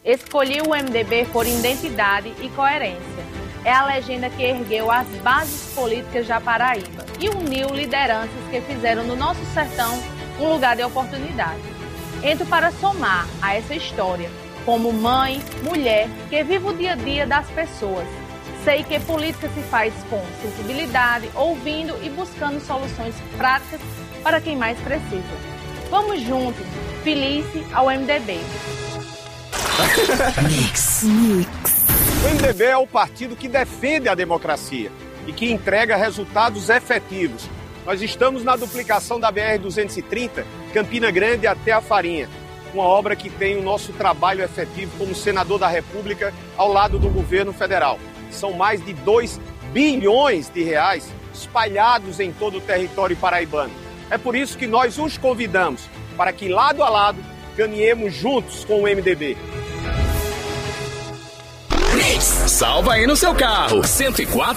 Escolhi o MDB por identidade e coerência. É a legenda que ergueu as bases políticas da Paraíba e uniu lideranças que fizeram do nosso sertão um lugar de oportunidade. Entro para somar a essa história, como mãe, mulher, que vive o dia a dia das pessoas. Sei que política se faz com sensibilidade, ouvindo e buscando soluções práticas para quem mais precisa. Vamos juntos, feliz ao MDB. Mix. O MDB é o partido que defende a democracia e que entrega resultados efetivos. Nós estamos na duplicação da BR-230, Campina Grande até a Farinha, uma obra que tem o nosso trabalho efetivo como senador da República ao lado do governo federal. São mais de 2 bilhões de reais espalhados em todo o território paraibano. É por isso que nós os convidamos para que, lado a lado, caminhemos juntos com o MDB. Salva aí no seu carro, 104,9.